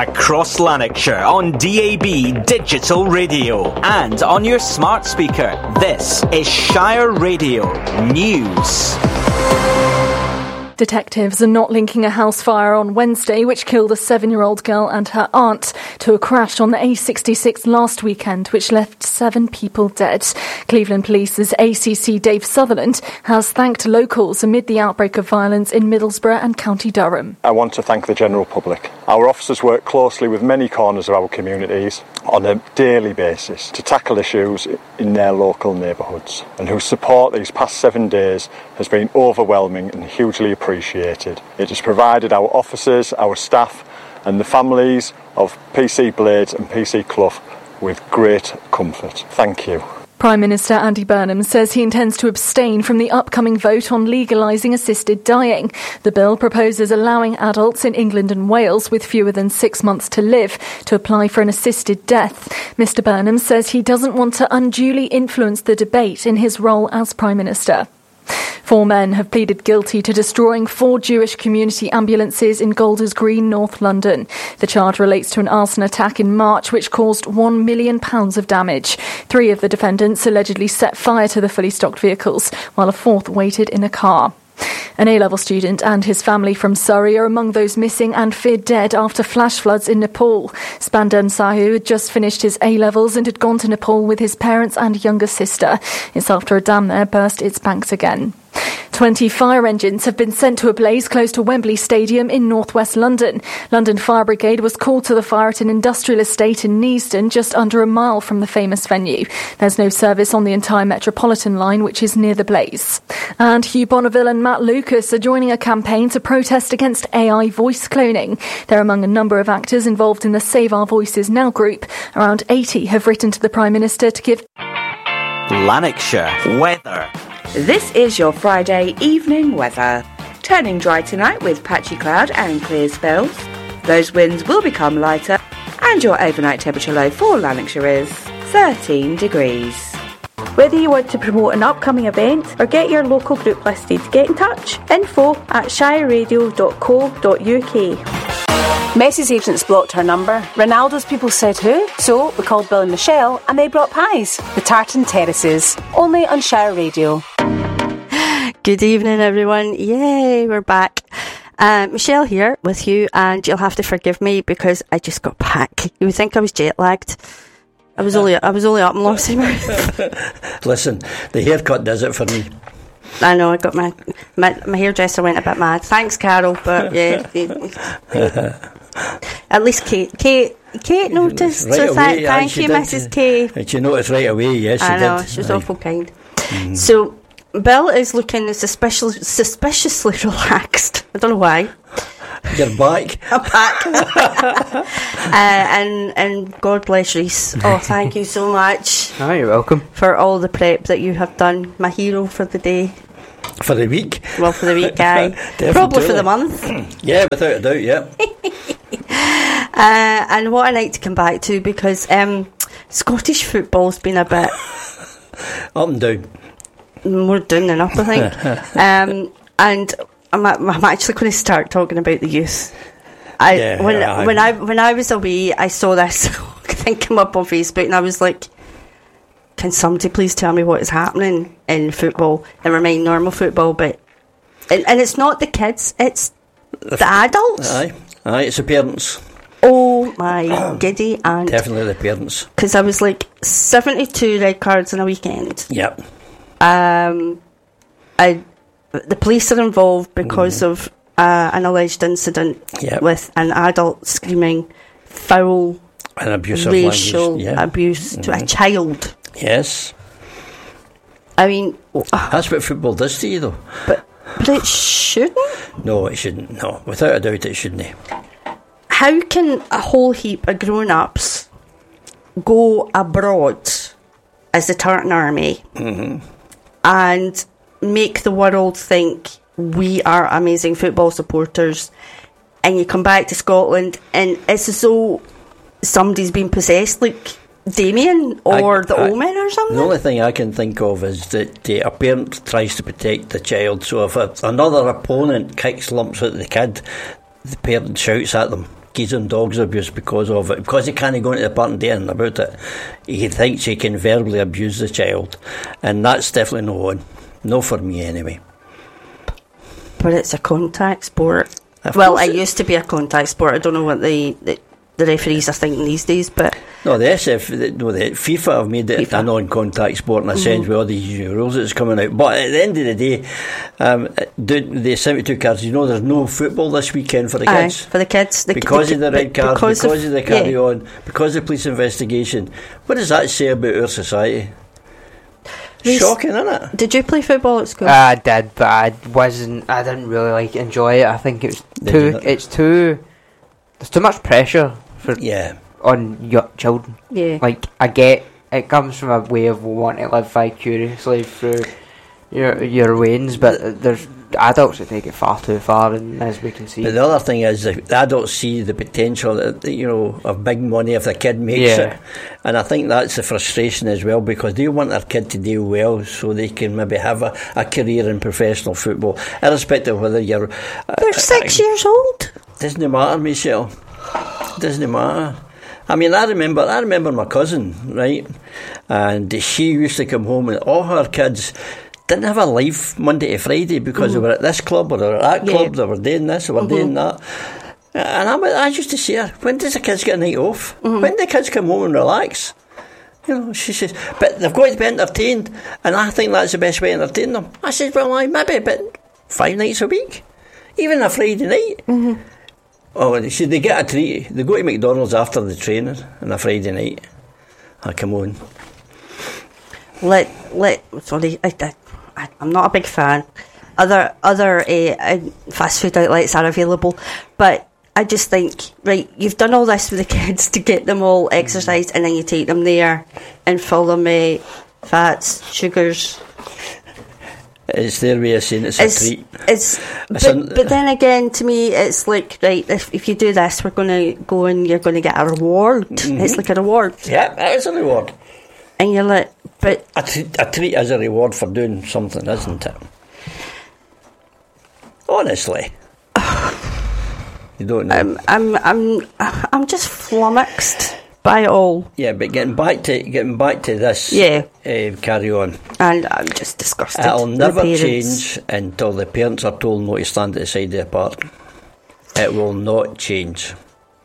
across Lanarkshire on DAB Digital Radio and on your smart speaker. This is Shire Radio News. Detectives are not linking a house fire on Wednesday, which killed a 7-year-old girl and her aunt, to a crash on the A66 last weekend, which left 7 people dead. Cleveland Police's ACC Dave Sutherland has thanked locals amid the outbreak of violence in Middlesbrough and County Durham. I want to thank the general public. Our officers work closely with many corners of our communities on a daily basis to tackle issues in their local neighbourhoods, and whose support these past 7 days has been overwhelming and hugely appreciated. It has provided our officers, our staff and the families of PC Blades and PC Clough with great comfort. Thank you. Prime Minister Andy Burnham says he intends to abstain from the upcoming vote on legalising assisted dying. The bill proposes allowing adults in England and Wales with fewer than 6 months to live to apply for an assisted death. Mr Burnham says he doesn't want to unduly influence the debate in his role as Prime Minister. 4 men have pleaded guilty to destroying 4 Jewish community ambulances in Golders Green, North London. The charge relates to an arson attack in March which caused £1 million of damage. 3 of the defendants allegedly set fire to the fully stocked vehicles, while a 4th waited in a car. An A-level student and his family from Surrey are among those missing and feared dead after flash floods in Nepal. Spandan Sahu had just finished his A-levels and had gone to Nepal with his parents and younger sister. It's after a dam there burst its banks again. 20 fire engines have been sent to a blaze close to Wembley Stadium in northwest London. London Fire Brigade was called to the fire at an industrial estate in Neasden, just under a mile from the famous venue. There's no service on the entire Metropolitan line, which is near the blaze. And Hugh Bonneville and Matt Lucas are joining a campaign to protest against AI voice cloning. They're among a number of actors involved in the Save Our Voices Now group. Around 80 have written to the Prime Minister to give Lanarkshire weather. This is your Friday evening weather. Turning dry tonight with patchy cloud and clear spells. Those winds will become lighter and your overnight temperature low for Lanarkshire is 13 degrees. Whether you want to promote an upcoming event or get your local group listed, get in touch. info@shireradio.co.uk. Messi's agents blocked her number. Ronaldo's people said who? So we called Bill and Michelle and they brought pies. The Tartan Terraces. Only on Shire Radio. Good evening, everyone. Yay, we're back. Michelle here with you, and you'll have to forgive me because I just got back. You would think I was jet lagged. I was only up in Lossiemouth. Listen, the haircut does it for me. I know, I got my hairdresser went a bit mad. Thanks, Carol, but yeah. At least Kate noticed. Right so away, thank you, Mrs. K. And she noticed right away, yes, she did. I know, she was awful kind. So, Bill is looking suspiciously relaxed. I don't know why. You're back. I'm back. and God bless Reese. Oh, thank you so much. Oh, you're welcome. For all the prep that you have done. My hero for the day. For the week? Well, for the week, guy. Probably for the month. Yeah, without a doubt, yeah. And what I like to come back to, because Scottish football's been a bit... up and down. More down than up, I think. And I'm actually going to start talking about the youth. When I was away, I saw this thing come up on Facebook, and I was like, "Can somebody please tell me what is happening in football?" Never mind normal football, but and it's not the kids; it's the adults. Aye, it's the parents. Oh my giddy aunt! Definitely the parents. Because I was like 72 red cards in a weekend. Yep. The police are involved because of an alleged incident with an adult screaming foul and abusive racial abuse to a child. Yes. I mean... That's what football does to you, though. But it shouldn't? No, it shouldn't. No, without a doubt it shouldn't. How can a whole heap of grown-ups go abroad as the Tartan Army and make the world think we are amazing football supporters, and you come back to Scotland and it's as though somebody's been possessed, like Damien or the Omen or something? The only thing I can think of is that a parent tries to protect the child, so if another opponent kicks lumps at the kid, the parent shouts at them keys and dogs abuse because of it, because he can't go into the park and do anything about it. He thinks he can verbally abuse the child, and that's definitely no on. No for me anyway. But it's a contact sport. Of Well, course it used to be a contact sport. I don't know what the referees are thinking these days, but No, the FIFA have made it a non-contact sport in a sense with all these new rules that's coming out. But at the end of the day, the 72 cards, you know, there's no football this weekend for the kids. For the kids. Because of the red card, because of the carry yeah. on, because of the police investigation. What does that say about our society? Shocking, isn't it? Did you play football at school? I did, but I didn't really enjoy it. I think there's too much pressure on your children. Yeah. Like, I get it comes from a way of wanting to live vicariously through your ways, but there's adults that take it far too far, and as we can see. But the other thing is, the adults see the potential, of big money if the kid makes it, and I think that's the frustration as well, because they want their kid to do well, so they can maybe have a career in professional football, irrespective of whether you're. They're 6 years old. Doesn't matter, Michelle. Doesn't matter. I mean, I remember my cousin, right, and she used to come home and all her kids didn't have a life Monday to Friday because they were at this club or they were at that club, they were doing this, they were doing that. And I used to say, when does the kids get a night off? When do the kids come home and relax? She says, but they've got to be entertained, and I think that's the best way to entertain them. I said, well, maybe, but 5 nights a week, even a Friday night. Oh, see, they get a treat. They go to McDonald's after the training on a Friday night. Come on. Sorry, I'm not a big fan. Other fast food outlets are available, but I just think, right, you've done all this with the kids to get them all exercised, and then you take them there and fill them with fats, sugars. It's their way of saying it's a treat. But then again, to me, it's like, right, if you do this, we're going to go and you're going to get a reward. It's like a reward. Yeah, it is a reward. And you're like, but a treat is a reward for doing something, isn't it? Honestly, you don't know. I'm just flummoxed by it all. Yeah, but getting back to this. Carry on. And I'm just disgusted. It'll never change until the parents are told not to stand at the side of the park. It will not change.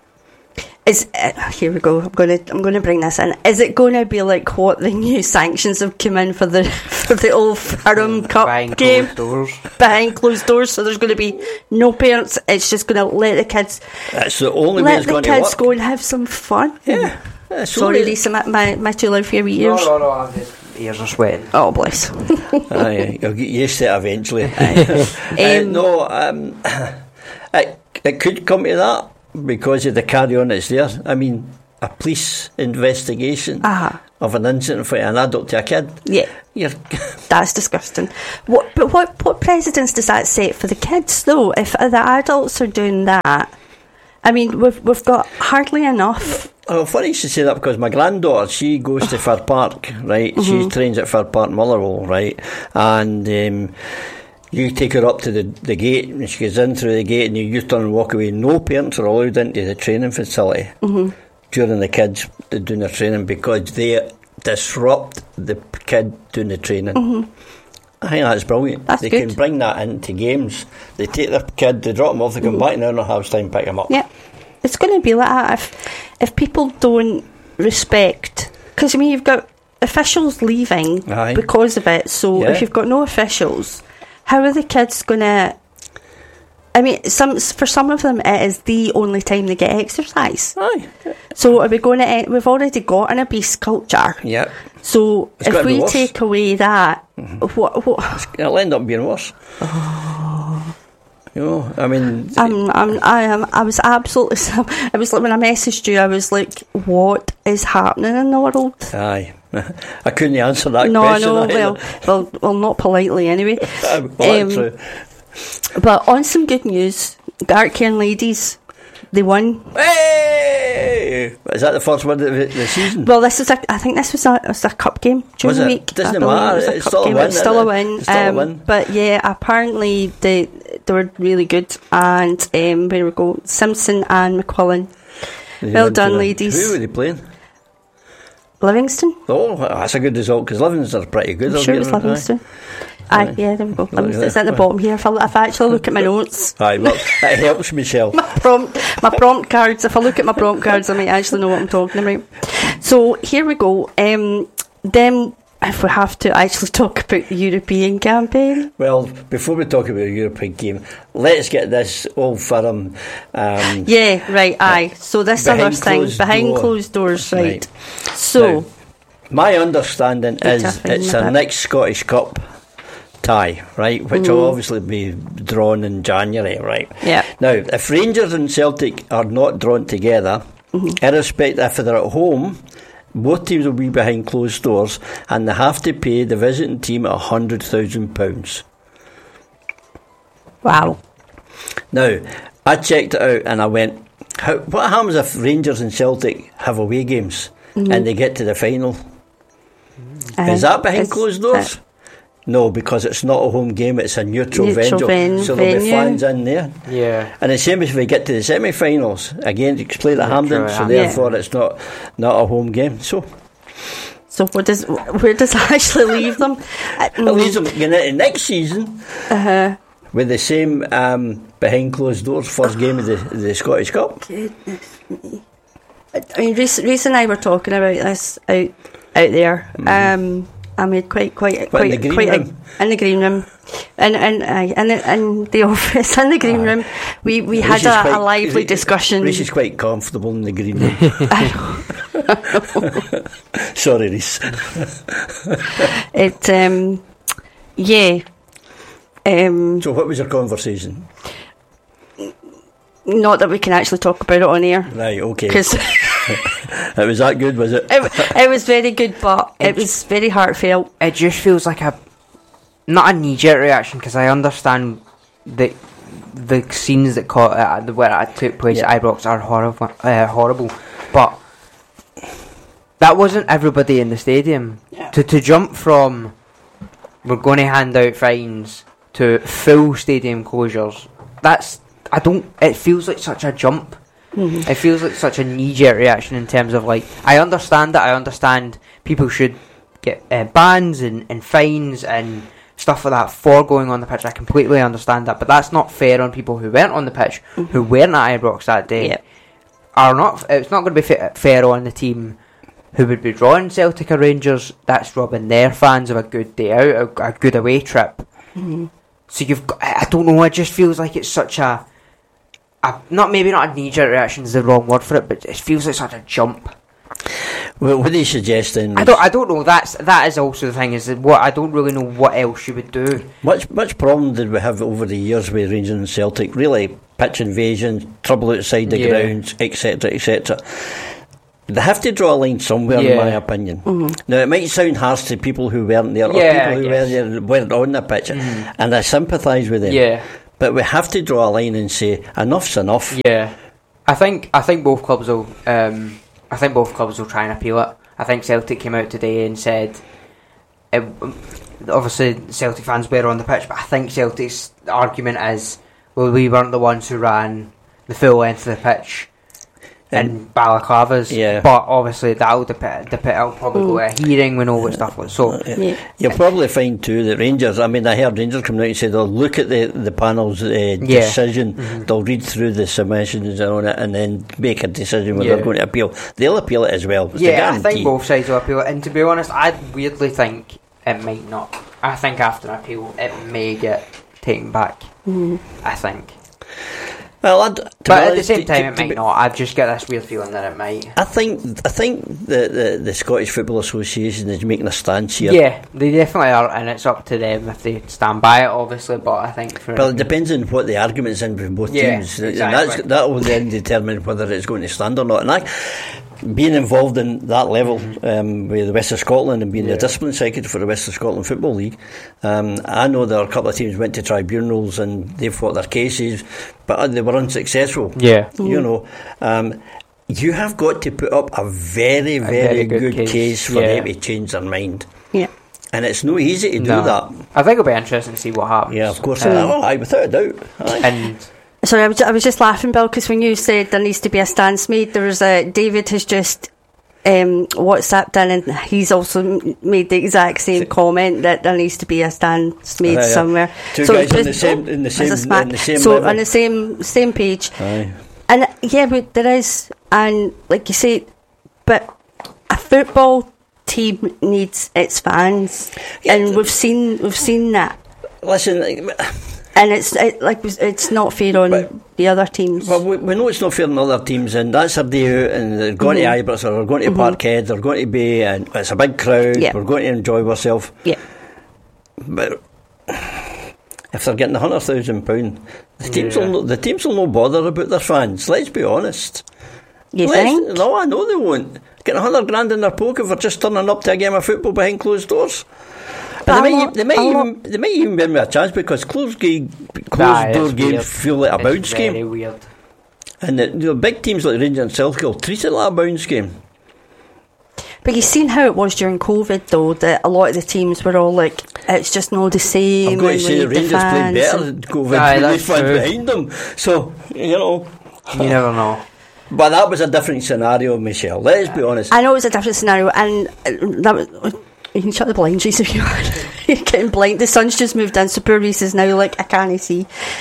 Here we go. I'm going to bring this in. Is it going to be like what the new sanctions have come in for the Old Firm Cup game? Behind closed doors. So there's going to be no parents. It's just going to let the kids. That's the only way it's going to work. Let the kids go and have some fun. Yeah. Sorry, Lisa. My too loud for your ears. No. I'm just ears are sweating. Oh, bless. You'll get used to it eventually. It could come to that. Because of the carry-on that's there. I mean, a police investigation of an incident for an adult to a kid. Yeah, that's disgusting. What precedence does that set for the kids, though? If the adults are doing that, I mean, we've got hardly enough. Oh, funny you should say that, because my granddaughter, she goes to Fir Park, right? She trains at Fir Park, Motherwell, right? And you take her up to the gate, and she goes in through the gate, and you turn and walk away. No parents are allowed into the training facility during the kids doing their training, because they disrupt the kid doing the training. I think that's brilliant. They can bring that into games. They take their kid, they drop them off, they come back, and they're not half time pick them up. Yeah, it's going to be like that if people don't respect. Because I mean, you've got officials leaving because of it. So if you've got no officials, how are the kids going to... I mean, for some of them, it is the only time they get exercise. So are we going to... We've already got an obese culture. Yeah. So if we take away that, what... It'll end up being worse. You know, I mean... I was absolutely... I was like, when I messaged you, I was like, what is happening in the world? Aye. I couldn't answer that question. Well, not politely anyway. True. But on some good news, Dark Cairn ladies, they won. Hey! Is that the first win of the season? Well, I think this was a cup game during the week. Doesn't matter. It's still a win. It's still a win. But yeah, apparently they were really good. And where we go, Simpson and McQuillan. Well done, ladies. Who were they playing? Livingston. Oh, that's a good result because Livingston are pretty good. I'm sure it was Livingston. Aye, yeah, there we go. It's at the bottom here. If I actually look at my notes. Aye, well, it helps, Michelle. my prompt cards. If I look at my prompt cards, I might actually know what I'm talking about. So here we go. Then, if we have to actually talk about the European campaign. Well, before we talk about the European game, let's get this Old Firm. Yeah, right. Aye. So this other thing behind closed doors, right? So, now, my understanding is it's our next Scottish Cup tie, right, which will obviously be drawn in January, right? Yeah. Now, if Rangers and Celtic are not drawn together, irrespective if they're at home, both teams will be behind closed doors, and they have to pay the visiting team £100,000. Wow. Now, I checked it out and I went, what happens if Rangers and Celtic have away games and they get to the final? Is that behind closed doors? No, because it's not a home game, it's a neutral venue, so there'll be fans in there. Yeah. And the same as if we get to the semi-finals, again, it's played at Hampden, so therefore it's not a home game. So where does that actually leave them? It leaves them going into next season with the same behind closed doors first game of the Scottish Cup. Goodness me. I mean, Reece and I were talking about this out there. I made quite in the green room, and in the office in the green room, we had a lively discussion. Reece is quite comfortable in the green room. Sorry, Reece. So what was your conversation? Not that we can actually talk about it on air. Right, okay. Because it was that good, was it? It was very good, but it was very heartfelt. It just feels like not a knee-jerk reaction, because I understand that the scenes that where it took place at Ibrox are horrible, but that wasn't everybody in the stadium. Yeah. To jump from we're going to hand out fines to full stadium closures, it feels like such a jump. It feels like such a knee-jerk reaction in terms of, like, I understand people should get bans and fines and stuff like that for going on the pitch. I completely understand that, but that's not fair on people who weren't on the pitch, who weren't at Ibrox that day. It's not going to be fair on the team who would be drawing Celtic or Rangers. That's robbing their fans of a good day out, a good away trip. So I don't know, it just feels like it's such maybe not a knee-jerk reaction is the wrong word for it, but it feels like such a jump. Well, what are you suggesting? I don't know. That is also the thing. Is that I don't really know what else you would do. Much problem did we have over the years with Rangers and Celtic? Really, pitch invasion, trouble outside the grounds, etc., etc. They have to draw a line somewhere, in my opinion. Now, it might sound harsh to people who weren't there, or people who weren't on the pitch, and I sympathise with them. Yeah. But we have to draw a line and say enough's enough. Yeah, I think both clubs will. I think both clubs will try and appeal it. I think Celtic came out today and said, obviously Celtic fans were on the pitch, but I think Celtic's argument is, well, we weren't the ones who ran the full length of the pitch in balaclavas. Yeah. But obviously that'll probably go to a hearing when all that stuff was. So you'll probably find too that Rangers, I mean, I heard Rangers coming out and say they'll look at the panel's decision, they'll read through the submissions on it and then make a decision whether they're going to appeal. They'll appeal it as well. I think both sides will appeal it, and to be honest, I weirdly think it might not. I think after an appeal it may get taken back. I think. Well, but at the same time, it might not. I've just got this weird feeling that it might. I think the Scottish Football Association is making a stance here. Yeah, they definitely are, and it's up to them if they stand by it, obviously. But I think it depends on what the argument's in with both teams, exactly. And that will then determine whether it's going to stand or not. And being involved in that level with the West of Scotland and being the discipline secretary for the West of Scotland Football League, I know there are a couple of teams went to tribunals and they fought their cases, but they were unsuccessful. Yeah, you know. you have got to put up a very, very good case for them to change their mind. Yeah. And it's no easy to do that. I think it'll be interesting to see what happens. Yeah, of course. Without a doubt. And sorry, I was just laughing, Bill, because when you said there needs to be a stance made, there was David has just WhatsApped in, and he's also made the exact same comment that there needs to be a stance made somewhere. Two guys in the same so level. on the same page. Aye. And but there is, and like you say, but a football team needs its fans, and we've seen that. Listen, and it's not fair on the other teams. Well, we know it's not fair on other teams, and that's their day out, and they're going to Ibrox, or they're going to Parkhead, they're going to be, and it's a big crowd. We're going to enjoy ourselves. Yeah. But if they're getting £100,000, the teams will no bother about their fans. Let's be honest. You think? No, I know they won't. Getting $100,000 in their pocket for just turning up to a game of football behind closed doors. And they might even give me a chance, because closed door games feel like a bounce game. Very weird. And the big teams like Rangers and Celtic will treat it like a bounce game. But you've seen how it was during COVID, though, that a lot of the teams were all like, it's just not the same. I'm going to say the Rangers played better than COVID with fans behind them. So, you never know. But that was a different scenario, Michelle. Let's be honest. I know it was a different scenario, and that was... You can shut the blinds, Reece, if you want. You're getting blind. The sun's just moved in, so poor Reece is now like, I can't see.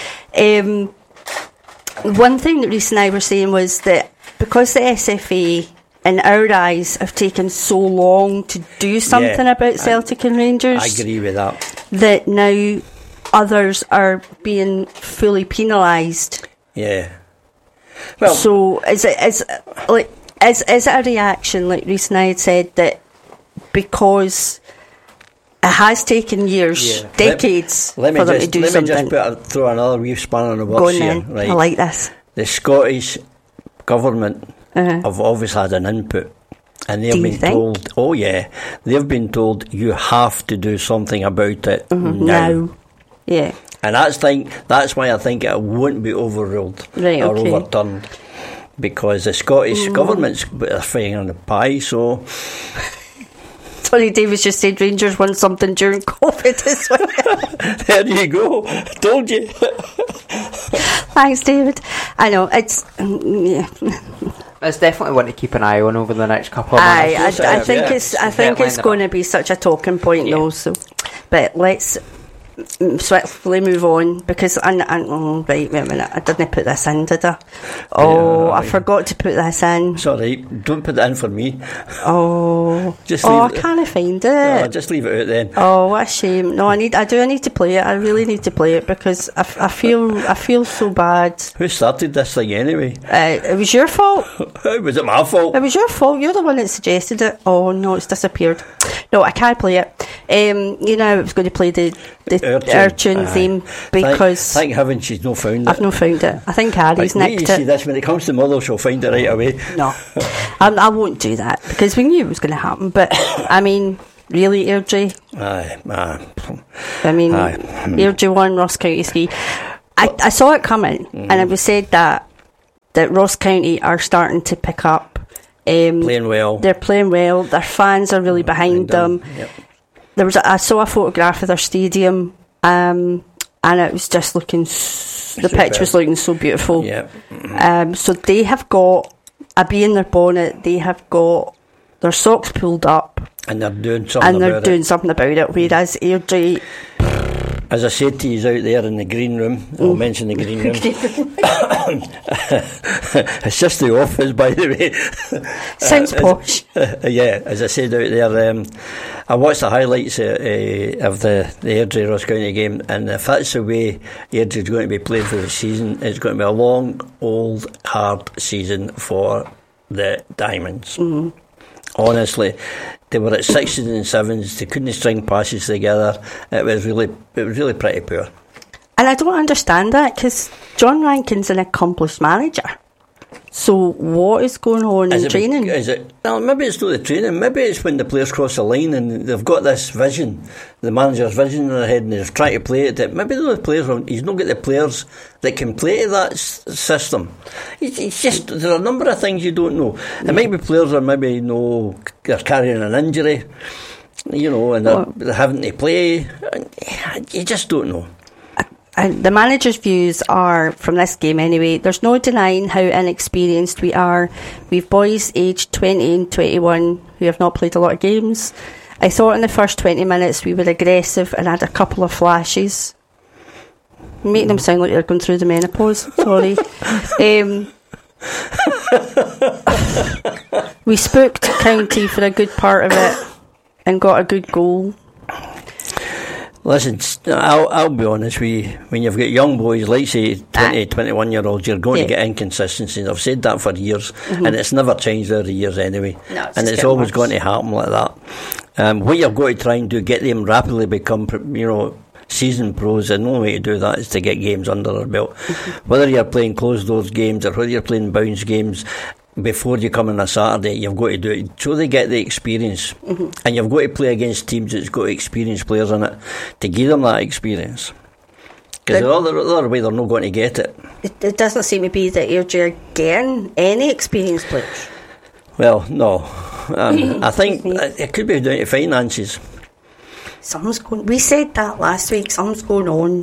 One thing that Reece and I were saying was that because the SFA, in our eyes, have taken so long to do something about Celtic and Rangers, I agree with that. That now others are being fully penalised. Yeah. Well, so is it a reaction, like Reece and I had said, that because it has taken years, decades, for them to do something. Let me just throw another wee spanner in the works here. Right? I like this. The Scottish government have always had an input, and they've been told, they've been told you have to do something about it now. Yeah. And that's why I think it won't be overruled or overturned, because the Scottish government's a finger on the pie, so... Tony Davis just said Rangers won something during COVID as well. There you go. Told you. Thanks, David. I know, it's... It's definitely one to keep an eye on over the next couple of months. I think it's going to be such a talking point, though. So, but let's swiftly move on, because wait a minute, I didn't put this in, did I? I forgot to put this in. Sorry, don't put that in for me. I can't find it. No, just leave it out then. Oh, what a shame. No, I need to play it. I really need to play it, because I feel so bad. Who started this thing anyway? It was your fault. How was it my fault? It was your fault. You're the one that suggested it. Oh no, it's disappeared. No, I can't play it. I was going to play the Urchin theme, because thank heaven she's not found it. I've not found it. I think Harry's nicked it. See this, when it comes to Mother, she'll find it right away. No, I won't do that, because we knew it was going to happen. But I mean, really, Airdrie? Airdrie 1, Ross County 3. I saw it coming, and it was said that Ross County are starting to pick up. Playing well. They're playing well. Their fans are really behind them. Yep. I saw a photograph of their stadium, and it was just looking. The pitch was looking so beautiful. Yep. So they have got a bee in their bonnet. They have got their socks pulled up, and they're doing something about it. Whereas Airdrie, as I said to you out there in the green room, I'll mention the green room. It's just the office, by the way. Sounds posh. As I said out there, I watched the highlights of the Airdrie Ross County game, and if that's the way Airdrie's going to be playing for the season, it's going to be a long, old, hard season for the Diamonds. Honestly, they were at 6s and 7s. They couldn't string passes together. It was really pretty poor. And I don't understand that, because John Rankin's an accomplished manager. So what is going on in training? Well, maybe it's not the training. Maybe it's when the players cross the line and they've got this vision, the manager's vision in their head, and they're trying to play it. Maybe the players, he's not got the players that can play to that system. It's just, there are a number of things you don't know. It might be players that maybe they're carrying an injury, and they're having to play. You just don't know. And the manager's views are, from this game anyway, there's no denying how inexperienced we are. We've boys aged 20 and 21 who have not played a lot of games. I thought in the first 20 minutes we were aggressive and had a couple of flashes. Making them sound like they're going through the menopause. Sorry. We spooked County for a good part of it and got a good goal. Listen, I'll be honest with you, when you've got young boys like, say, 20, 21-year-olds, you're going to get inconsistencies. I've said that for years, and it's never changed over the years anyway. No, and it's always going to happen like that. What you've got to try and do, get them rapidly become, seasoned pros, and the only way to do that is to get games under their belt. Whether you're playing closed doors games or whether you're playing bounce games, before you come on a Saturday, you've got to do it so they get the experience, and you've got to play against teams that's got experienced players in it to give them that experience, because the other way they're not going to get it. It doesn't seem to be that you're getting any experienced players. Well, no. I think it could be down to finances. We said that last week. Something's going on.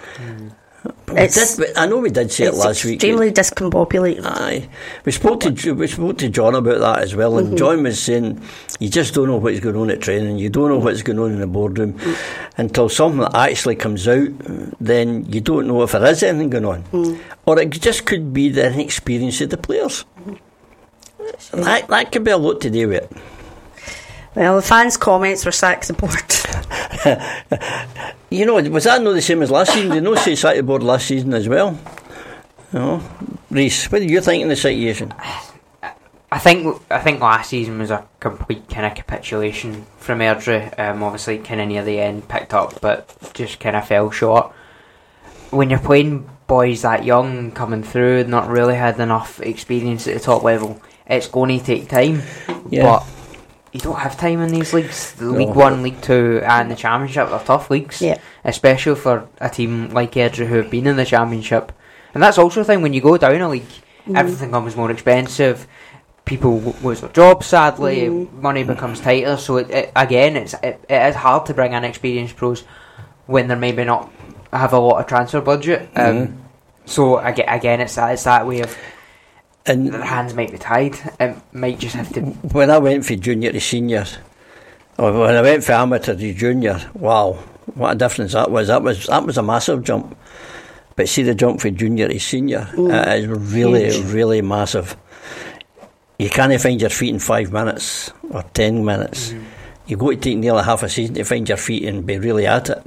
I know we did say it last week. Extremely discombobulated. Aye, we spoke to John about that as well, and John was saying you just don't know what's going on at training. You don't know what's going on in the boardroom until something actually comes out. Then you don't know if there is anything going on, or it just could be the inexperience of the players. That could be a lot to do with it. Well, the fans' comments were sack the board. Was that not the same as last season? They no say sack the board last season as well. Reece, what do you think in the situation? I think last season was a complete kind of capitulation from Airdrie. Obviously, kind of near the end, picked up, but just kind of fell short. When you're playing boys that young coming through, not really had enough experience at the top level, it's going to take time. Yeah. But you don't have time in these leagues. League 1, League 2 and the Championship are tough leagues, especially for a team like Airdrie who have been in the Championship. And that's also the thing, when you go down a league, everything becomes more expensive, people lose their jobs sadly, money becomes tighter, so it is hard to bring in experienced pros when they maybe not have a lot of transfer budget. So again, it's that way of, and their hands might be tied. It might just have to. When I went from junior to senior, or when I went from amateur to junior, wow, what a difference that was. That was a massive jump. But see, the jump from junior to senior is really, really massive. You can't find your feet in 5 minutes or 10 minutes. You've got to take nearly half a season to find your feet and be really at it.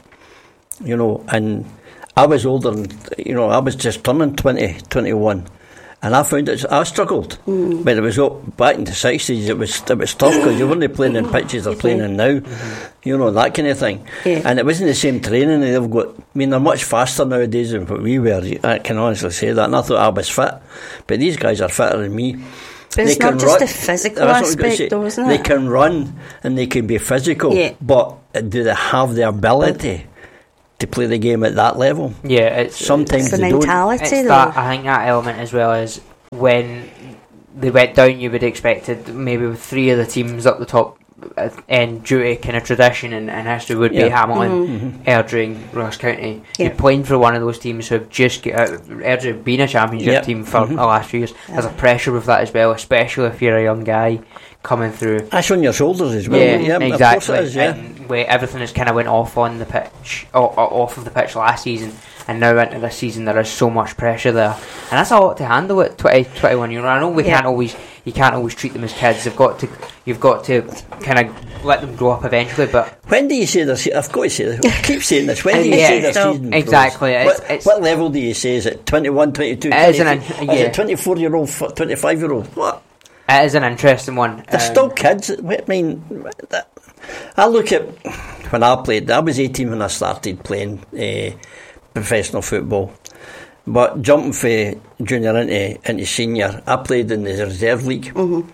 And I was older, I was just turning 20, 21. And I found I struggled. But it was back in the 60s, it was tough because you weren't playing in pitches they're playing in now, that kind of thing. And it wasn't the same training they've got. I mean, they're much faster nowadays than what we were. I can honestly say that. And I thought I was fit, but these guys are fitter than me. But it's not just the physical aspect, though, isn't it? They can run and they can be physical, but do they have the ability to play the game at that level? Yeah, sometimes the they mentality, don't. I think that element as well is when they went down, you would expect it maybe with 3 of the teams up the top, and due to kind of tradition and history would be Hamilton, Airdrie and Ross County. You're playing for one of those teams who have just got Airdrie being a championship team for the last few years. There's a pressure with that as well, especially if you're a young guy coming through. That's on your shoulders as well. Yeah, exactly. Of course it is, and where everything has kind of went off on the pitch, off of the pitch last season, and now into this season there is so much pressure there, and that's a lot to handle at 20, 21 years. I know you can't always treat them as kids. You've got to kind of let them grow up eventually. But when do you say this? I've got to say this. I keep saying this. When do you say this season? Exactly. What level do you say? Is it 21, 22, 23? Is it 24-year-old, 25-year-old? What? It is an interesting one. They're still kids. I mean, I look at when I played. I was 18 when I started playing professional football, But jumping from junior into senior, I played in the reserve league.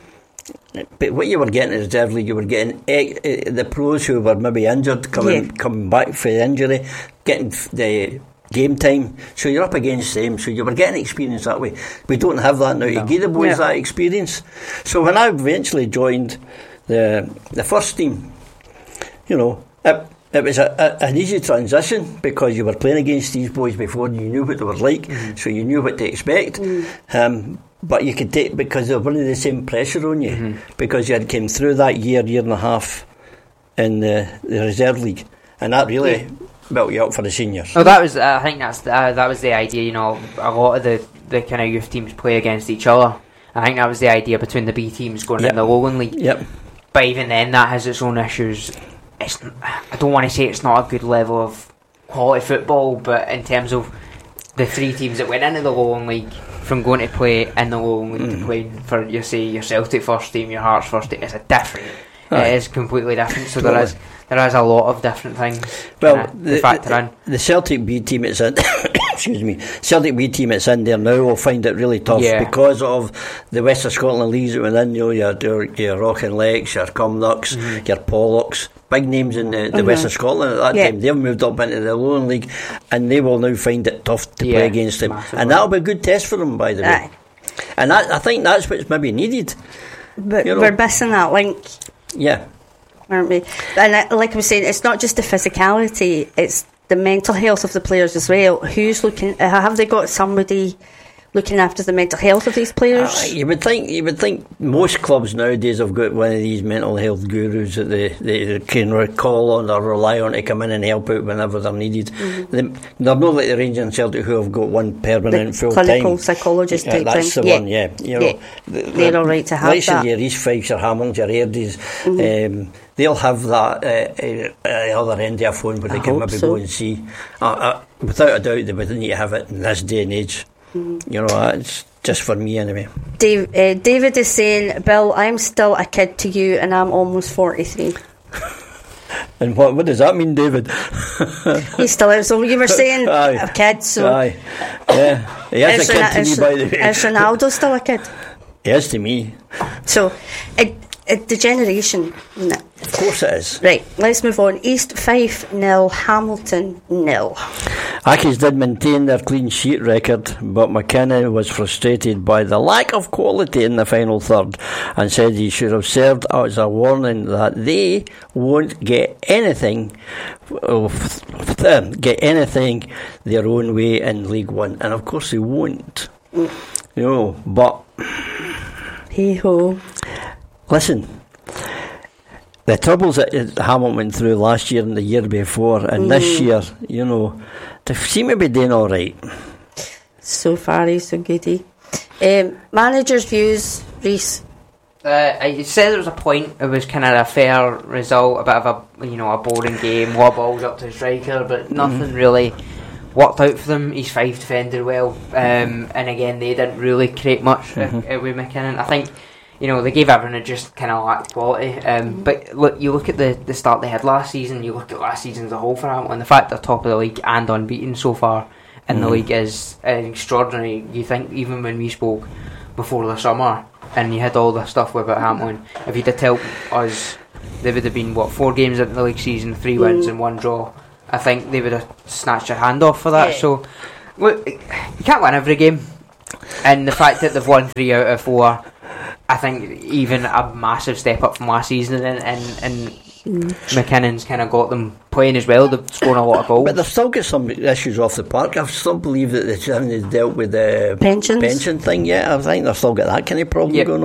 But what you were getting in the reserve league, you were getting the pros who were maybe injured coming back from injury, getting the game time. So you're up against them. So you were getting experience that way. We don't have that now. You give the boys that experience. So when I eventually joined the first team, you know, it was an easy transition because you were playing against these boys before and you knew what they were like, so you knew what to expect. But you could take, because they were under the same pressure on you, because you had came through that year and a half in the reserve league, and that really built you up for the seniors. Well, that was, I think that was the idea. You know, a lot of the kind of youth teams play against each other. I think that was the idea between the B teams going in the Lowland League. But even then, that has its own issues. I don't want to say it's not a good level of quality football, but in terms of the 3 teams that went into the Lowland League, from going to play in the Lowland League to playing for your Celtic first team, your Hearts first team, it's a different. It is completely different. So there is a lot of different things. Well, the Celtic B team it's in. Excuse me. Celtic B team it's in there now will find it really tough because of the West of Scotland leagues that went in. You know, your Rock and Lex, your Cumnocks, your Pollocks, big names in the West of Scotland at that time. They've moved up into the Lowland League, and they will now find it tough to play against them. Massively. And that'll be a good test for them, by the way. And I think that's what's maybe needed. But we're missing that link. Yeah. Aren't we? And like I was saying, it's not just the physicality, it's the mental health of the players as well. Who's looking? Have they got somebody looking after the mental health of these players? You would think most clubs nowadays have got one of these mental health gurus that they can call on or rely on to come in and help out whenever they're needed. They're not like the Rangers and Celtic who have got one permanent full time clinical psychologist type that's thing. The one. You know, they're all right to have like that. Your East Fifes, your Hammonds, your Airdries, they'll have that other end of their phone where they can maybe go and see. Without a doubt, they would need to have it in this day and age. You know, that's just for me anyway. David is saying, Bill, I'm still a kid to you and I'm almost 43. And what does that mean, David? He still is. So you were saying a kid, so yeah, he is a kid to me, by the way. Is Ronaldo still a kid? He is to me. So the generation, isn't it? Of course it is. Right, let's move on. East Fife 0, Hamilton 0. Accies did maintain their clean sheet record, but McKinnon was frustrated by the lack of quality in the final third and said he should have served as a warning that they won't get anything their own way in League One, and of course they won't. You know, but hey ho. Listen, the troubles that Hamilton went through last year and the year before, and this year, you know, they seem to be doing all right. So far, so goody. Manager's views, Reese. I said there was a point. It was kind of a fair result, a bit of a boring game. What balls up to the striker, but nothing really worked out for them. East Fife defended well, and again they didn't really create much with McKinnon. I think. You know, they gave everyone a just kind of lacked quality. But look, you look at the start they had last season, you look at last season as a whole for Hamilton, the fact they're top of the league and unbeaten so far in the league is extraordinary. You think, even when we spoke before the summer, and you had all the stuff about Hamilton, if you'd have told us they would have been, 4 games into the league season, 3 wins and 1 draw, I think they would have snatched your hand off for that. Yeah. So, look, you can't win every game. And the fact that they've won 3 out of 4, I think even a massive step up from last season, and McKinnon's kind of got them playing as well. They've scored a lot of goals, but they've still got some issues off the park. I still believe that they haven't dealt with the pension thing yet. I think they've still got that kind of problem going on.